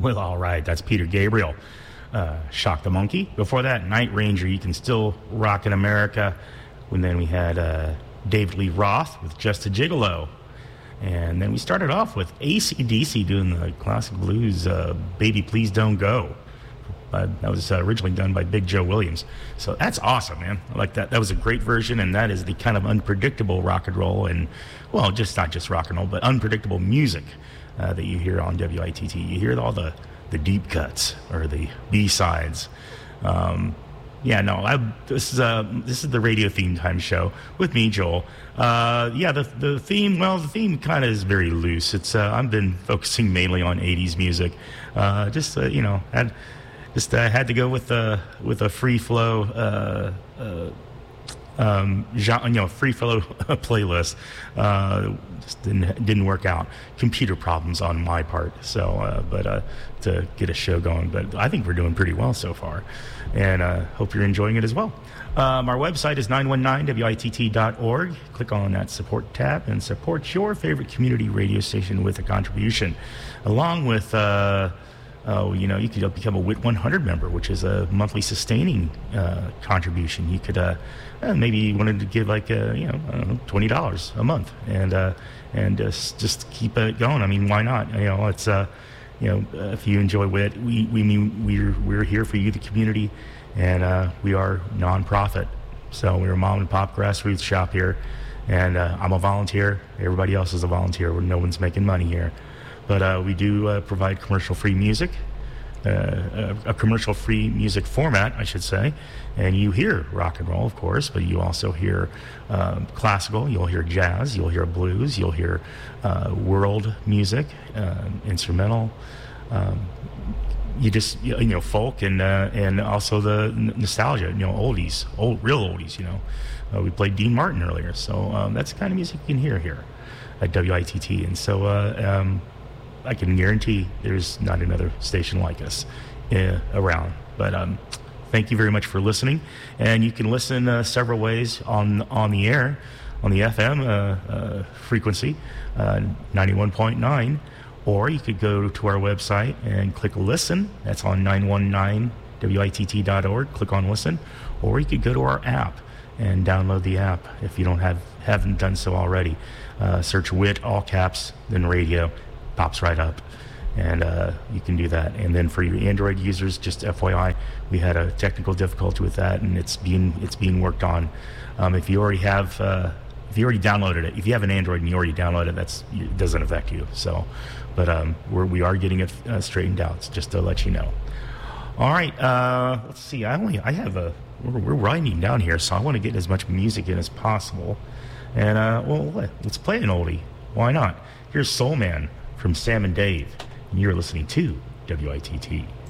Well, all right, that's Peter Gabriel. Shock the Monkey. Before that, Night Ranger, You Can Still Rock in America. And then we had David Lee Roth with Just a Gigolo. And then we started off with AC/DC doing the classic blues, Baby Please Don't Go. That was originally done by Big Joe Williams. So that's awesome, man. I like that. That was a great version, and that is the kind of unpredictable rock and roll and, well, just not just rock and roll, but unpredictable music that you hear on WITT. You hear all the deep cuts or the B-sides. This is the Radio Theme Time show with me, Joel. The theme kind of is very loose. It's I've been focusing mainly on 80s music. I had to go with a free flow free flow playlist. Just didn't work out. Computer problems on my part. But to get a show going, but I think we're doing pretty well so far, and hope you're enjoying it as well. Our website is 919witt.org. Click on that support tab and support your favorite community radio station with a contribution, along with. You could become a WIT 100 member, which is a monthly sustaining contribution. You could maybe you wanted to give $20 a month and just keep it going. I mean, why not? It's if you enjoy WIT, we're here for you, the community, and we are nonprofit. So we're a mom and pop grassroots shop here, and I'm a volunteer. Everybody else is a volunteer. Where no one's making money here. But we do provide commercial-free music, a commercial-free music format, I should say. And you hear rock and roll, of course, but you also hear classical, you'll hear jazz, you'll hear blues, you'll hear world music, instrumental, folk, and also the nostalgia, oldies, real oldies, we played Dean Martin earlier, so that's the kind of music you can hear here at WITT. And so I can guarantee there's not another station like us around. But thank you very much for listening. And you can listen several ways on the air, on the FM frequency, 91.9. Or you could go to our website and click Listen. That's on 919witt.org. Click on Listen. Or you could go to our app and download the app if you haven't done so already. Search WIT, all caps, then radio. Pops right up, and you can do that. And then for your Android users, just FYI, we had a technical difficulty with that, and it's being worked on. If you already downloaded it, if you have an Android and you already downloaded it, it doesn't affect you. So, but we are getting it straightened out, just to let you know. All right, let's see. We're winding down here, so I want to get as much music in as possible. And let's play an oldie. Why not? Here's Soul Man from Sam and Dave, and you're listening to WITT.